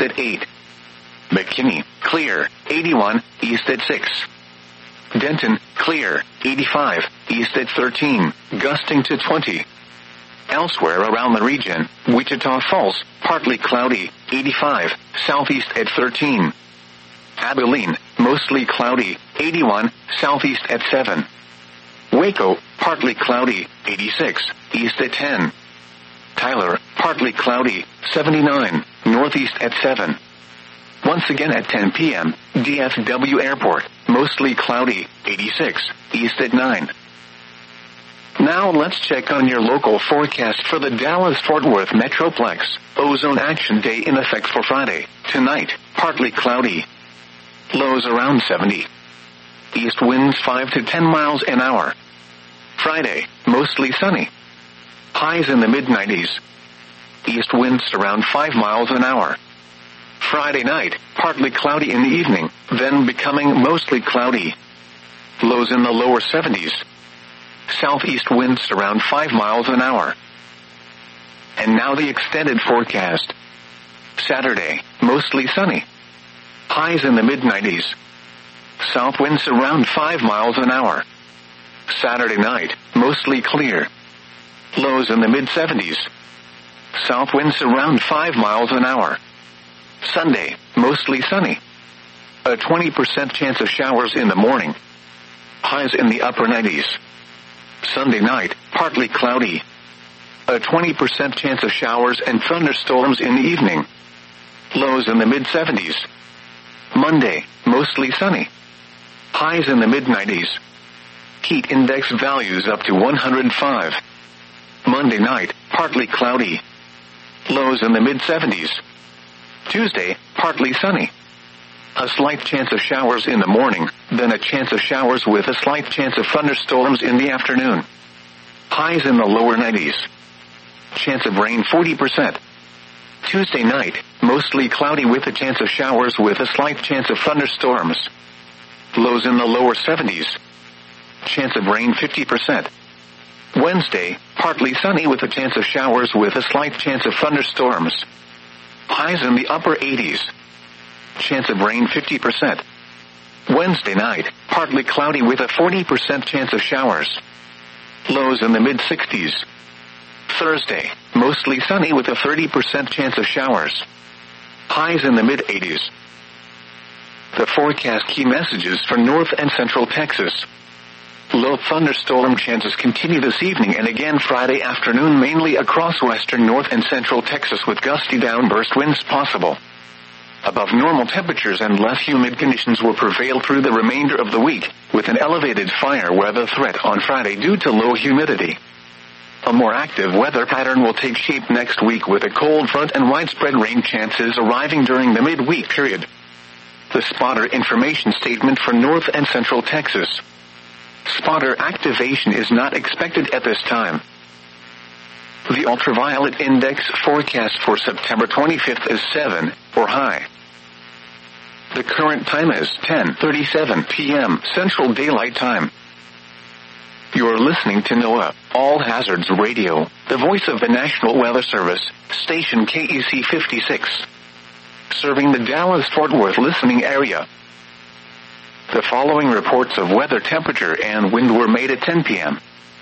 at 8. McKinney, clear, 81, east at 6. Denton, clear, 85, east at 13, gusting to 20. Elsewhere around the region, Wichita Falls, partly cloudy, 85, southeast at 13. Abilene, mostly cloudy, 81, southeast at 7. Waco, partly cloudy, 86, east at 10. Tyler, partly cloudy, 79, northeast at 7. Once again at 10 p.m., DFW Airport, mostly cloudy, 86, east at 9. Now let's check on your local forecast for the Dallas-Fort Worth Metroplex. Ozone Action Day in effect for Friday. Tonight, partly cloudy. Lows around 70. East winds 5 to 10 miles an hour. Friday, mostly sunny. Highs in the mid-90s. East winds around 5 miles an hour. Friday night, partly cloudy in the evening, then becoming mostly cloudy. Lows in the lower 70s. Southeast winds around 5 miles an hour. And now the extended forecast. Saturday, mostly sunny. Highs in the mid-90s. South winds around 5 miles an hour. Saturday night, mostly clear. Lows in the mid-70s. South winds around 5 miles an hour. Sunday, mostly sunny. A 20% chance of showers in the morning. Highs in the upper 90s. Sunday night, partly cloudy. A 20% chance of showers and thunderstorms in the evening. Lows in the mid-70s. Monday, mostly sunny. Highs in the mid-90s. Heat index values up to 105. Monday night, partly cloudy. Lows in the mid-70s. Tuesday, partly sunny. A slight chance of showers in the morning, then a chance of showers with a slight chance of thunderstorms in the afternoon. Highs in the lower 90s. Chance of rain 40%. Tuesday night, mostly cloudy with a chance of showers with a slight chance of thunderstorms. Lows in the lower 70s. Chance of rain 50%. Wednesday, partly sunny with a chance of showers with a slight chance of thunderstorms. Highs in the upper 80s. Chance of rain 50%. Wednesday night, partly cloudy with a 40% chance of showers. Lows in the mid-60s. Thursday, mostly sunny with a 30% chance of showers. Highs in the mid-80s. The forecast key messages for North and Central Texas. Low thunderstorm chances continue this evening and again Friday afternoon mainly across western North and Central Texas with gusty downburst winds possible. Above normal temperatures and less humid conditions will prevail through the remainder of the week, with an elevated fire weather threat on Friday due to low humidity. A more active weather pattern will take shape next week with a cold front and widespread rain chances arriving during the midweek period. The spotter information statement for North and Central Texas. Spotter activation is not expected at this time. The ultraviolet index forecast for September 25th is 7, or high. The current time is 10:37 p.m. Central Daylight Time. You're listening to NOAA, All Hazards Radio, the voice of the National Weather Service, station KEC 56. Serving the Dallas-Fort Worth listening area. The following reports of weather temperature and wind were made at 10 p.m.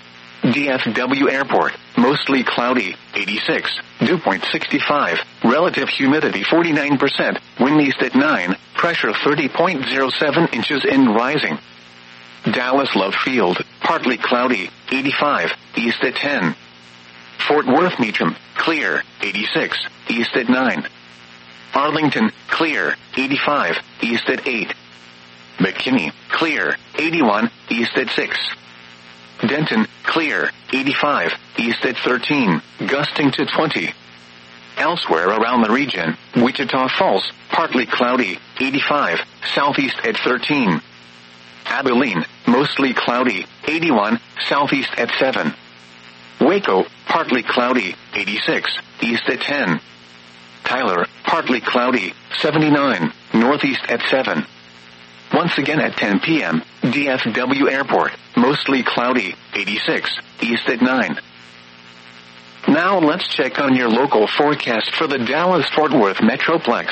DFW Airport, mostly cloudy, 86, dew point 65, relative humidity 49%, wind east at 9, pressure 30.07 inches and rising. Dallas Love Field, partly cloudy, 85, east at 10. Fort Worth Meacham, clear, 86, east at 9. Arlington, clear, 85, east at 8. McKinney, clear, 81, east at 6. Denton, clear, 85, east at 13, gusting to 20. Elsewhere around the region, Wichita Falls, partly cloudy, 85, southeast at 13. Abilene, mostly cloudy, 81, southeast at 7. Waco, partly cloudy, 86, east at 10. Tyler, partly cloudy, 79, northeast at 7. Once again at 10 p.m., DFW Airport, mostly cloudy, 86, east at 9. Now let's check on your local forecast for the Dallas-Fort Worth Metroplex.